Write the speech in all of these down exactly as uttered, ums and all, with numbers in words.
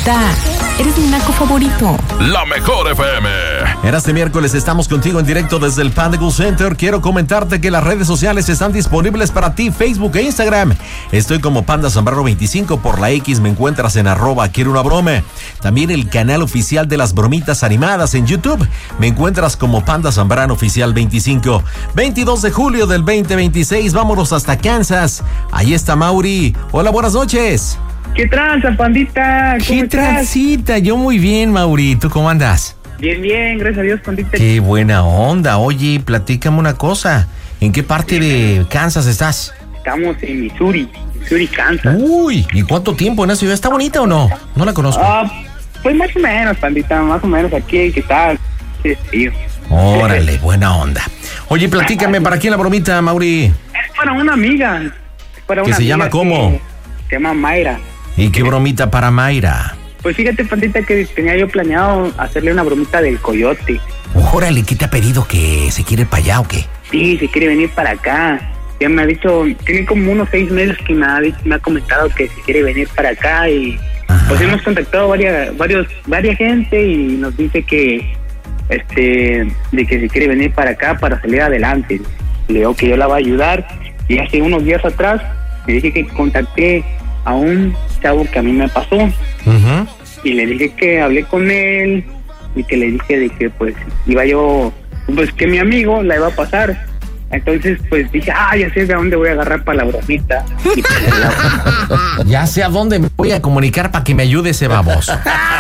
Pandita, eres mi naco favorito. La Mejor F M. En este miércoles estamos contigo en directo desde el Panda Cool Center. Quiero comentarte que las redes sociales están disponibles para ti, Facebook e Instagram. Estoy como Panda Zambrano veinticinco. Por la X me encuentras en arroba quiero una broma. También el canal oficial de las bromitas animadas en YouTube. Me encuentras como Panda Zambrano Oficial veinticinco. veintidós de julio del veinte veintiséis. Vámonos hasta Kansas. Ahí está Mauri. Hola, buenas noches. ¿Qué tranza, Pandita? ¿Cómo ¿Qué transita? Yo muy bien, Mauri. ¿Tú cómo andas? Bien, bien, gracias a Dios, Pandita. Qué buena onda. Oye, platícame una cosa. ¿En qué parte de Kansas estás? Estamos en Missouri, Missouri, Kansas. Uy, ¿y cuánto tiempo en esa ciudad? ¿Está bonita o no? No la conozco. Ah, pues más o menos, Pandita, más o menos aquí, ¿qué tal? Sí, tío. Órale, buena onda. Oye, platícame, ¿para quién la bromita, Mauri? Es para una amiga. Es para una ¿Que se amiga llama cómo? que Se llama Mayra. ¿Y qué bromita para Mayra? Pues fíjate, Pandita, que tenía yo planeado hacerle una bromita del coyote. Órale, ¿qué te ha pedido? ¿Que se quiere para allá o qué? Sí, se quiere venir para acá. Ya me ha dicho, tiene como unos seis meses que me ha, me ha comentado que se quiere venir para acá y Ajá. Pues hemos contactado varias, varios, varias gente y nos dice que este de que se quiere venir para acá para salir adelante. Le digo que yo la voy a ayudar y hace unos días atrás le dije que contacté a un chavo que a mí me pasó uh-huh. y le dije que hablé con él y que le dije de que pues iba yo, pues que mi amigo la iba a pasar. Entonces pues dije, ah, ya sé de dónde voy a agarrar para la bromita. Y pues, la... Ya sé a dónde me voy a comunicar para que me ayude ese baboso.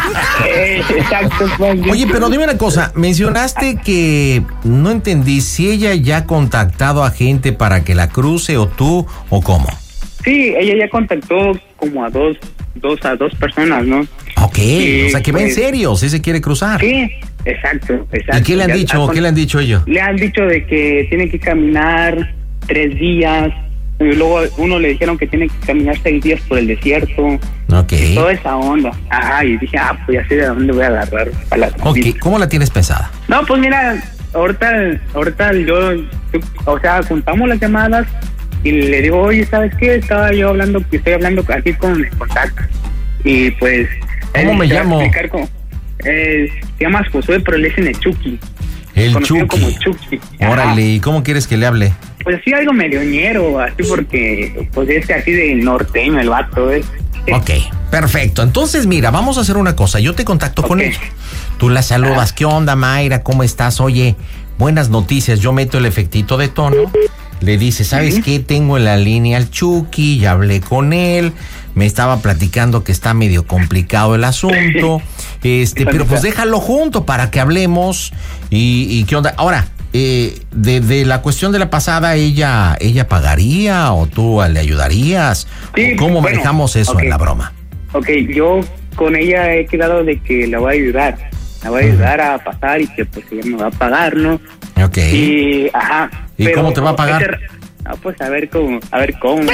eh, exacto. Pues, Oye, pero dime una cosa, mencionaste que no entendí si ella ya ha contactado a gente para que la cruce o tú o cómo. Sí, ella ya contactó como a dos, dos a dos personas, ¿no? Ok, y, o sea que va pues, en serio, si se quiere cruzar. Sí, exacto, exacto. ¿Y qué le han ya, dicho? ¿Qué le han dicho ellos? Le han dicho de que tiene que caminar tres días, y luego uno le dijeron que tiene que caminar seis días por el desierto. Ok. Toda esa onda. Ajá, y dije, ah, pues ya sé de dónde voy a agarrar a la Ok, ¿cómo la tienes pensada? No, pues mira, ahorita, ahorita yo, o sea, juntamos las llamadas y le digo, oye, ¿sabes qué? Estaba yo hablando, que estoy hablando aquí con el contacto. Y pues... ¿Cómo me llamo? Cómo, eh, se llama Josué, pero le dicen el Chucky. El Chucky. Como Chucky. Órale, ¿y cómo quieres que le hable? Pues así algo medio ñero, así porque pues es así de norteño el vato, ¿eh? Ok, perfecto. Entonces, mira, vamos a hacer una cosa. Yo te contacto okay. con ella. Tú la saludas. Ah. ¿Qué onda, Mayra? ¿Cómo estás? Oye, buenas noticias. Yo meto el efectito de tono. Le dice, ¿sabes ¿Sí? qué? Tengo en la línea al Chucky, ya hablé con él, me estaba platicando que está medio complicado el asunto, este, pero pues déjalo junto para que hablemos y, y qué onda. Ahora, eh, de, de la cuestión de la pasada, ¿ella ella pagaría o tú le ayudarías? Sí, ¿Cómo bueno, manejamos eso okay. en la broma? Ok, yo con ella he quedado de que la voy a ayudar, la voy a ayudar uh-huh. a pasar y que pues ella me va a pagar, ¿no? Ok. Y, ajá. ¿Y pero, cómo te va a pagar? Ese, ah, pues a ver cómo, a ver cómo.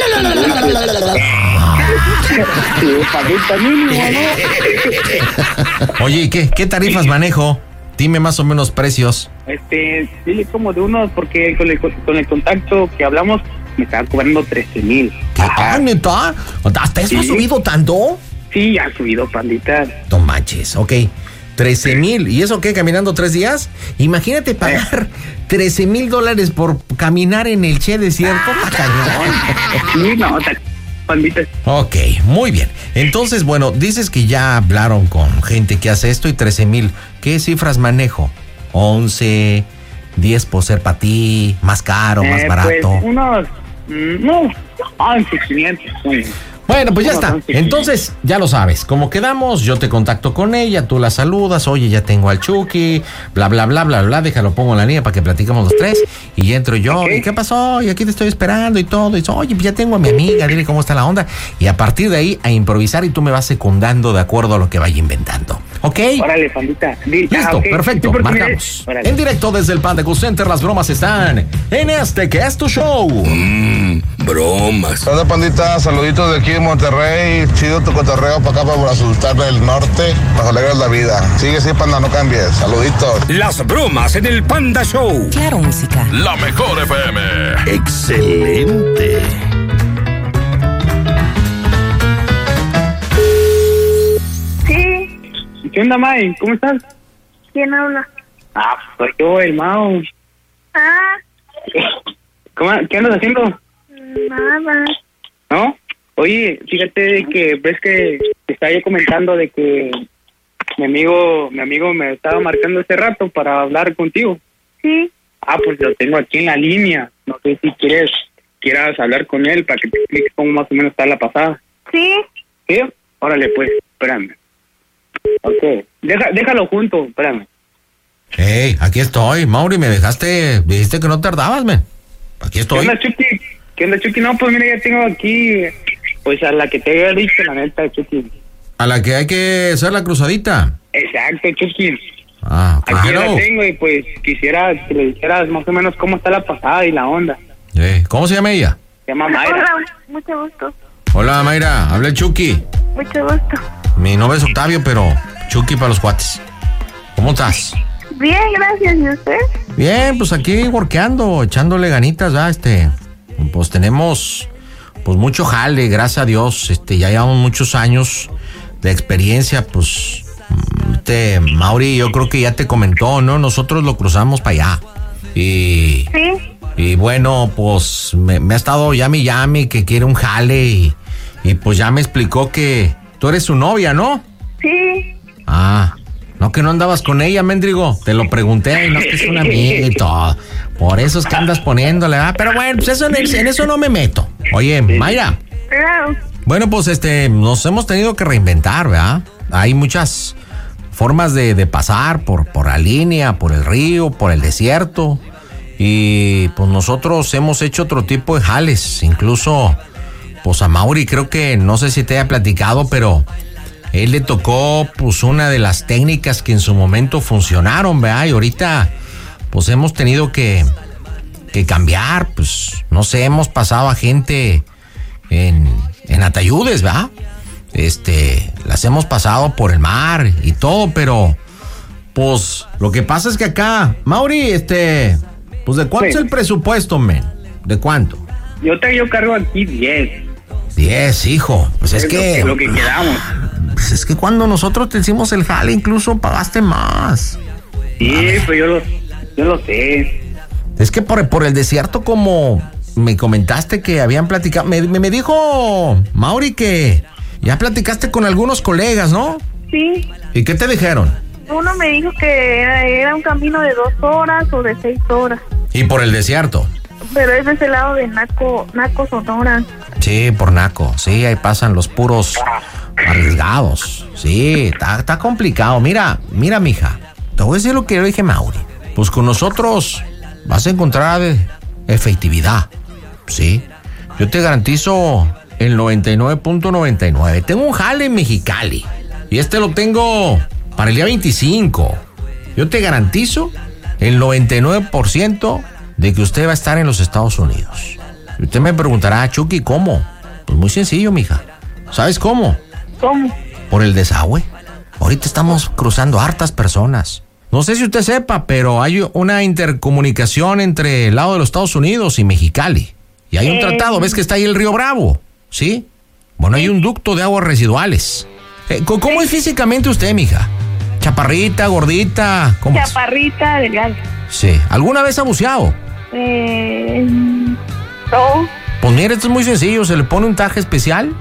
Oye, ¿y qué, qué tarifas manejo? Dime más o menos precios. Este, dile como de unos, porque con el, con el contacto que hablamos me estaba cobrando trece mil. ¿Qué? Ah, ¿neta? ¿Hasta eso sí. ha subido tanto? Sí, ha subido, Pandita. No manches, ok. trece mil. ¿Y eso qué? ¿Caminando tres días? Imagínate pagar eh. trece mil dólares por caminar en el Che Desierto. Ah, sí, no, Pandita. Ok, muy bien. Entonces, bueno, dices que ya hablaron con gente que hace esto y trece mil. ¿Qué cifras manejo? once, diez por ser para ti, más caro, eh, más barato. Pues unos, no, once, quinientos. Bueno, pues ya está. Entonces, ya lo sabes. Como quedamos, yo te contacto con ella, tú la saludas, oye, ya tengo al Chucky, bla, bla, bla, bla, bla, déjalo, pongo en la línea para que platicamos los tres. Y ya entro yo, okay. ¿Y qué pasó? Y aquí te estoy esperando y todo. Y dice, oye, pues ya tengo a mi amiga, dile cómo está la onda. Y a partir de ahí, a improvisar y tú me vas secundando de acuerdo a lo que vaya inventando. ¿Ok? Órale, Pandita. Listo, ah, okay. Perfecto, sí, marcamos. En directo desde el Panda Cool Center, las bromas están en este que es tu show. Mmm, bromas. Hola, Pandita, saluditos de aquí de Monterrey. Chido tu cotorreo para acá, para asustar del norte. Nos alegras la vida. Sigue así, Panda, no cambies. Saluditos. Las bromas en el Panda Show. Claro, música. La Mejor F M. Excelente. Sí, ¿Qué onda, May? ¿Cómo estás? ¿Quién habla? Ah, pues yo, el Mau. Ah, ¿Cómo, ¿Qué andas haciendo? nada. ¿No? Oye, fíjate de que ves que te estaba yo comentando de que mi amigo, mi amigo me estaba marcando hace rato para hablar contigo. Sí, Ah, pues lo tengo aquí en la línea. No sé si quieres, quieras hablar con él para que te explique cómo más o menos está la pasada. sí. ¿Sí? Órale, pues, espérame. Ok, Deja, déjalo junto, espérame. Hey, aquí estoy, Mauri, me dejaste, dijiste que no tardabas, men. Aquí ¿Qué estoy. onda, Chucky? ¿Qué onda, Chucky? No, pues mira, ya tengo aquí, pues a la que te había dicho, la neta, Chucky. A la que hay que hacer la cruzadita. Exacto, Chucky. Ah, Aquí ya claro. la tengo y pues quisiera que le dijeras más o menos cómo está la pasada y la onda. Eh, ¿Cómo se llama ella? Se llama Mayra. Hola, mucho gusto. Hola, Mayra, habla el Chucky. Mucho gusto. Mi nombre es Octavio, pero Chucky para los cuates. ¿Cómo estás? Bien, gracias. ¿Y usted? Bien, pues aquí workeando, echándole ganitas, ¿verdad? Este, pues tenemos pues mucho jale, gracias a Dios. Este, ya llevamos muchos años de experiencia, pues este, Mauri, yo creo que ya te comentó, ¿no? Nosotros lo cruzamos para allá. Y, Sí. y bueno, pues me, me ha estado llame y llame que quiere un jale y, y pues ya me explicó que tú eres su novia, ¿no? Sí. Ah, no que no andabas con ella, Méndrigo. Te lo pregunté y no es que es una amiga y todo. Por eso es que andas poniéndole, ¿verdad? Pero bueno, pues eso en, el- en eso no me meto. Oye, Mayra. Claro. Bueno, pues este, nos hemos tenido que reinventar, ¿verdad? Hay muchas formas de, de pasar por, por la línea, por el río, por el desierto. Y pues nosotros hemos hecho otro tipo de jales. Incluso, pues a Mauri creo que, no sé si te haya platicado, pero él le tocó pues una de las técnicas que en su momento funcionaron, ¿verdad? Y ahorita pues hemos tenido que, que cambiar, pues no sé, hemos pasado a gente en, en atayudes, ¿verdad? Este, las hemos pasado por el mar y todo, pero pues lo que pasa es que acá, Mauri, este, pues ¿de cuánto Sí. es el presupuesto, men? ¿De cuánto? Yo te yo cargo aquí diez. Diez, hijo. Pues es Es lo que... que- lo que quedamos. Pues es que cuando nosotros te hicimos el jale, incluso pagaste más. Sí, pues yo lo, yo lo sé. Es que por, por el desierto, como me comentaste que habían platicado, me, me, me dijo Mauri que ya platicaste con algunos colegas, ¿no? Sí. ¿Y qué te dijeron? Uno me dijo que era, era un camino de dos horas o de seis horas. Y por el desierto. Pero es de ese lado de Naco, Naco, Sonora. Sí, por Naco. Sí, ahí pasan los puros arriesgados. Sí, está, está complicado. Mira, mira, mija. Te voy a decir lo que yo dije, Mauri. Pues con nosotros vas a encontrar eh, efectividad. Sí. Yo te garantizo el noventa y nueve punto noventa y nueve. Tengo un jale en Mexicali. Y este lo tengo para el día veinticinco. Yo te garantizo el noventa y nueve por ciento de que usted va a estar en los Estados Unidos. Y usted me preguntará, Chucky, ¿cómo? Pues muy sencillo, mija. ¿Sabes cómo? ¿Cómo? Por el desagüe. Ahorita estamos cruzando hartas personas. No sé si usted sepa, pero hay una intercomunicación entre el lado de los Estados Unidos y Mexicali. Y hay un Eh. tratado, ¿ves que está ahí el río Bravo? ¿Sí? Bueno, hay un ducto de aguas residuales. Eh, ¿cómo- ¿Cómo es físicamente usted, mija? ¿Chaparrita, gordita? ¿Cómo es? Chaparrita, delgada. Sí. ¿Alguna vez ha buceado? Eh, no. Pues mire, esto es muy sencillo. Se le pone un taje especial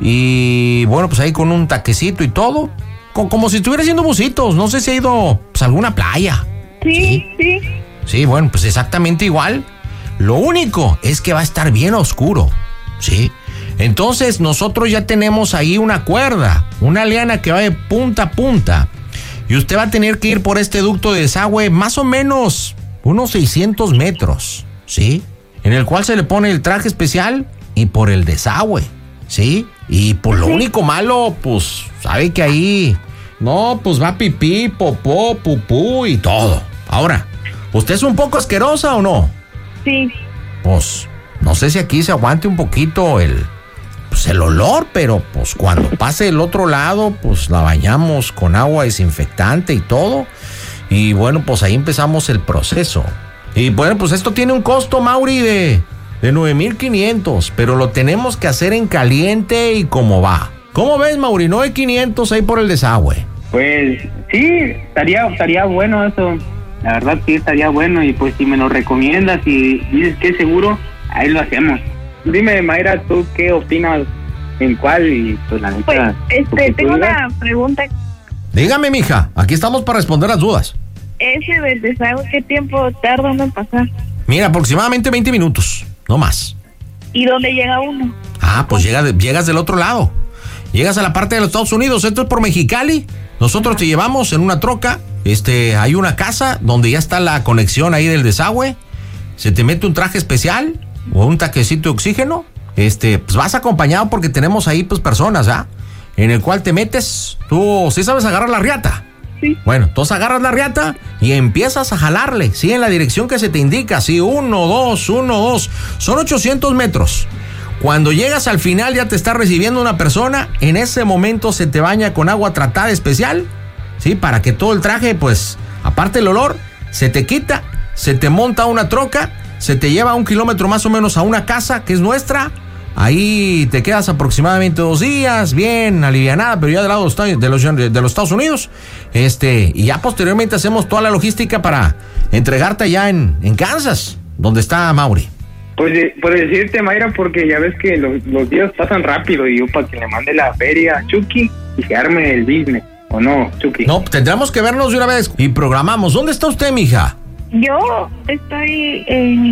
y bueno, pues ahí con un taquecito y todo. co- Como si estuviera haciendo bucitos. No sé si ha ido pues, a alguna playa. Sí, sí. Sí, bueno, pues exactamente igual. Lo único es que va a estar bien oscuro. Sí. Entonces nosotros ya tenemos ahí una cuerda, una liana que va de punta a punta. Y usted va a tener que ir por este ducto de desagüe más o menos unos seiscientos metros. ¿Sí? En el cual se le pone el traje especial y por el desagüe. ¿Sí? Y por lo único malo, pues, sabe que ahí, no, pues va pipí, popó, pupú y todo. Ahora, ¿usted es un poco asquerosa o no? Sí. Pues, no sé si aquí se aguante un poquito el, pues el olor, pero pues cuando pase del otro lado, pues la bañamos con agua desinfectante y todo. Y bueno, pues ahí empezamos el proceso. Y bueno, pues esto tiene un costo, Mauri, de, de nueve mil quinientos, pero lo tenemos que hacer en caliente y como va. ¿Cómo ves, Mauri? nueve mil quinientos ahí por el desagüe. Pues sí, estaría, estaría bueno eso. La verdad sí estaría bueno y pues si me lo recomiendas y dices que es seguro, ahí lo hacemos. Dime, Mayra, ¿tú qué opinas en cuál? Y pues la neta... Pues, este, tengo una pregunta. Dígame, mija, aquí estamos para responder las dudas. Ese del desagüe, ¿qué tiempo tarda uno en pasar? Mira, aproximadamente veinte minutos, no más. ¿Y dónde llega uno? Ah, pues llega de- llegas del otro lado. Llegas a la parte de los Estados Unidos, esto es por Mexicali. Nosotros te llevamos en una troca. Este, hay una casa donde ya está la conexión ahí del desagüe. Se te mete un traje especial o un taquecito de oxígeno. Este, pues vas acompañado porque tenemos ahí pues personas, ¿ah? En el cual te metes. Tú sí sabes agarrar la riata. Sí. Bueno, entonces agarras la riata y empiezas a jalarle, sí, en la dirección que se te indica, sí, uno, dos, uno, dos. Son ochocientos metros. Cuando llegas al final ya te está recibiendo una persona, en ese momento se te baña con agua tratada especial, sí, para que todo el traje, pues, aparte el olor, se te quita, se te monta una troca, se te lleva un kilómetro más o menos a una casa que es nuestra. Ahí te quedas aproximadamente dos días, bien alivianada, pero ya del lado de los, de los, de los Estados Unidos. Este, y ya posteriormente hacemos toda la logística para entregarte allá en, en Kansas, donde está Mauri. Pues, de- pues decirte, Mayra, porque ya ves que los, los días pasan rápido y yo para que le mande la feria a Chucky y se arme el business, ¿o no, Chucky? No, tendremos que vernos de una vez y programamos. ¿Dónde está usted, mija? Yo estoy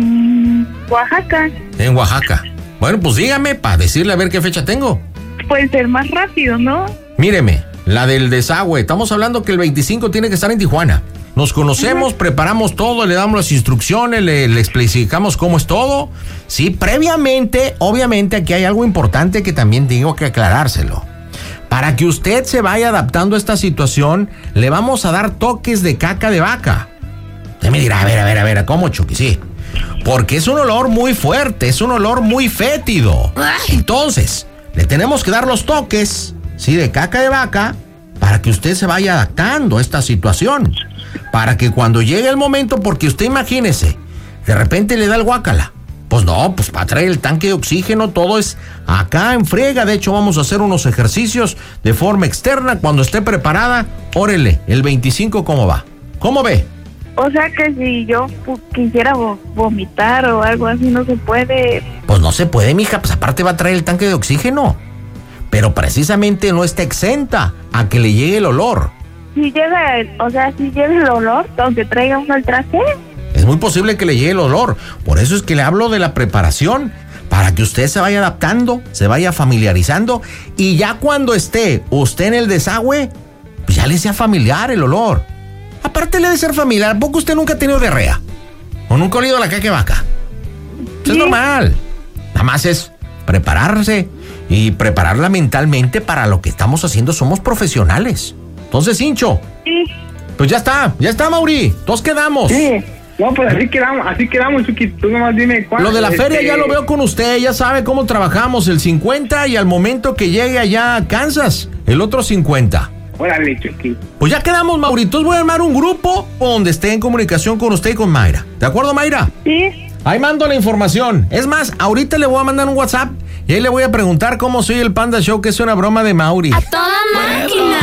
en Oaxaca. En Oaxaca. Bueno, pues dígame para decirle a ver qué fecha tengo. Puede ser más rápido, ¿no? Míreme, la del desagüe. Estamos hablando que el veinticinco tiene que estar en Tijuana. Nos conocemos, preparamos todo, le damos las instrucciones, le, le explicamos cómo es todo. Sí, previamente, obviamente aquí hay algo importante que también tengo que aclarárselo. Para que usted se vaya adaptando a esta situación, le vamos a dar toques de caca de vaca. Usted me dirá, a ver, a ver, a ver, ¿cómo, Chucky? Sí. Porque es un olor muy fuerte, es un olor muy fétido. Entonces, le tenemos que dar los toques, sí, de caca de vaca, para que usted se vaya adaptando a esta situación. Para que cuando llegue el momento, porque usted imagínese, de repente le da el guácala. Pues no, pues para traer el tanque de oxígeno, todo es acá en friega. De hecho, vamos a hacer unos ejercicios de forma externa. Cuando esté preparada, órele, el veinticinco, ¿cómo va? ¿Cómo ve? O sea que si yo pu- quisiera vo- vomitar o algo así, no se puede. Pues no se puede, mija, pues aparte va a traer el tanque de oxígeno. Pero precisamente no está exenta a que le llegue el olor. Si llega, el- o sea, si llega el olor, aunque traiga uno el traje. Es muy posible que le llegue el olor. Por eso es que le hablo de la preparación. Para que usted se vaya adaptando, se vaya familiarizando. Y ya cuando esté usted en el desagüe, pues ya le sea familiar el olor. Aparte le debe ser familiar. ¿A poco usted nunca ha tenido diarrea? ¿O nunca ha olido la caca de vaca? Eso es normal. Nada más es prepararse y prepararla mentalmente para lo que estamos haciendo. Somos profesionales. Entonces, Hincho, Sí. pues ya está, ya está, Mauri. Todos quedamos. Sí. No, pues así quedamos, así quedamos, Chucky. Tú nomás dime cuándo. Lo de la este, feria ya lo veo con usted, ya sabe cómo trabajamos, el cincuenta y al momento que llegue allá a Kansas, el otro cincuenta. Órale, Chucky. Pues ya quedamos, Mauritos, voy a armar un grupo donde esté en comunicación con usted y con Mayra. ¿De acuerdo, Mayra? Sí. Ahí mando la información. Es más, ahorita le voy a mandar un WhatsApp y ahí le voy a preguntar cómo soy el Panda Show, que es una broma de Mauri. ¡A toda máquina!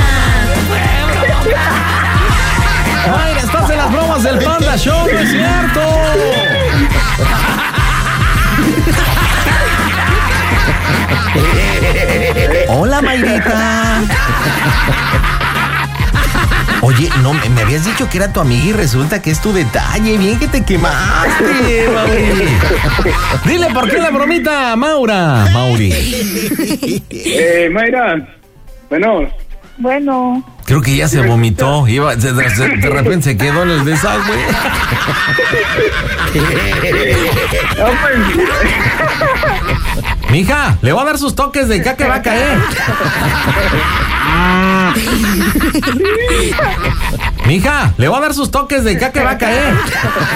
Mayra, estás en las bromas del Panda Show, ¿no es cierto? Hola, Mayrita. Oye, no, me, me habías dicho que era tu amiga y resulta que es tu detalle. Bien que te quemaste, Mauri. Dile por qué la bromita, Maura. Mauri. Eh, Mayra. Bueno. Bueno. Creo que ya se vomitó. Iba, de, de- de repente se quedó en el desagüe. No, pues. Mija, le voy a dar sus toques de caca va a caer. Mija, le voy a dar sus toques de caca va a caer.